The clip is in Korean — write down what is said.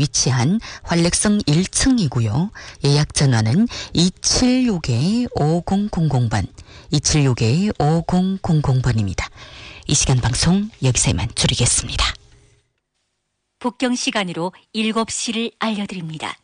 위치한 활렉성 1층이고요. 예약 전화는 276-5000번, 276-5000번입니다. 이 시간 방송 여기서 이만 줄이겠습니다. 북경 시간으로 7시를 알려드립니다.